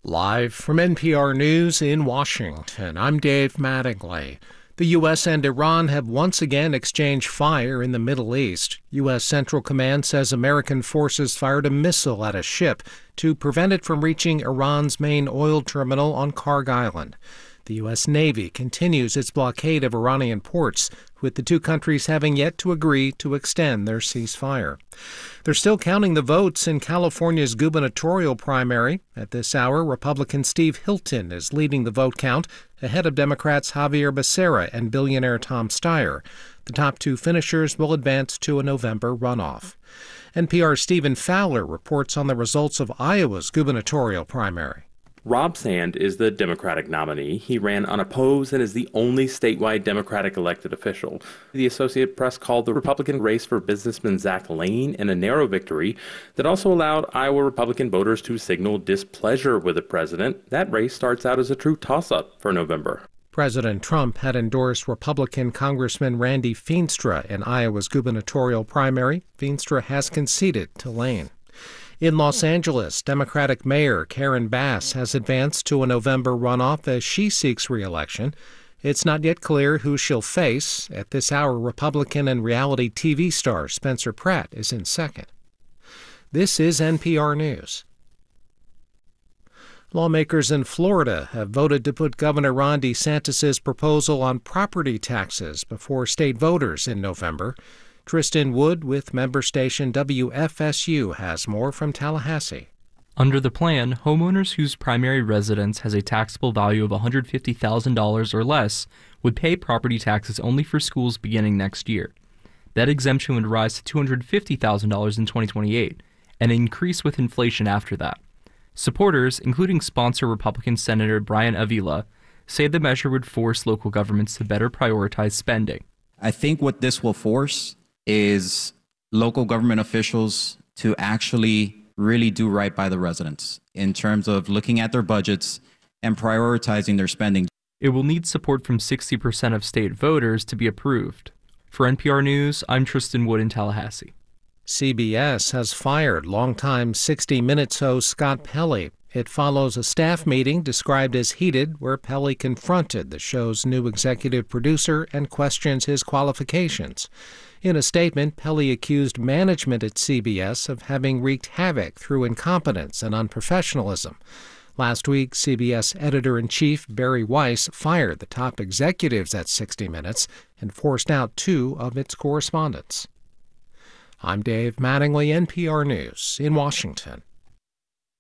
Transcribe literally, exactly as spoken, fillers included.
Live from N P R News in Washington, I'm Dave Mattingly. The U S and Iran have once again exchanged fire in the Middle East. U S Central Command says American forces fired a missile at a ship to prevent it from reaching Iran's main oil terminal on Karg Island. The U S Navy continues its blockade of Iranian ports, with the two countries having yet to agree to extend their ceasefire. They're still counting the votes in California's gubernatorial primary. At this hour, Republican Steve Hilton is leading the vote count, ahead of Democrats Xavier Becerra and billionaire Tom Steyer. The top two finishers will advance to a November runoff. N P R's Stephen Fowler reports on the results of Iowa's gubernatorial primary. Rob Sand is the Democratic nominee. He ran unopposed and is the only statewide Democratic elected official. The Associated Press called the Republican race for businessman Zach Lane in a narrow victory that also allowed Iowa Republican voters to signal displeasure with the president. That race starts out as a true toss-up for November. President Trump had endorsed Republican Congressman Randy Feenstra in Iowa's gubernatorial primary. Feenstra has conceded to Lane. In Los Angeles, Democratic Mayor Karen Bass has advanced to a November runoff as she seeks re-election. It's not yet clear who she'll face. At this hour, Republican and reality T V star Spencer Pratt is in second. This is N P R News. Lawmakers in Florida have voted to put Governor Ron DeSantis' proposal on property taxes before state voters in November. Tristan Wood with member station W F S U has more from Tallahassee. Under the plan, homeowners whose primary residence has a taxable value of one hundred fifty thousand dollars or less would pay property taxes only for schools beginning next year. That exemption would rise to two hundred fifty thousand dollars in twenty twenty-eight and increase with inflation after that. Supporters, including sponsor Republican Senator Brian Avila, say the measure would force local governments to better prioritize spending. I think what this will force is local government officials to actually really do right by the residents in terms of looking at their budgets and prioritizing their spending. It will need support from sixty percent of state voters to be approved. For N P R News, I'm Tristan Wood in Tallahassee. C B S has fired longtime sixty minutes host Scott Pelley. It follows a staff meeting described as heated, where Pelley confronted the show's new executive producer and questions his qualifications. In a statement, Pelley accused management at C B S of having wreaked havoc through incompetence and unprofessionalism. Last week, C B S editor-in-chief Barry Weiss fired the top executives at sixty minutes and forced out two of its correspondents. I'm Dave Mattingly, N P R News in Washington.